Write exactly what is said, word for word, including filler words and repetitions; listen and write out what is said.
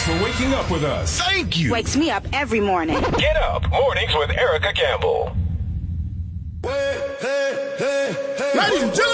Thanks for waking up with us. Thank you. Wakes me up every morning. Get up mornings with Erica Campbell. Hey, hey, hey, hey. Ladies and gentlemen.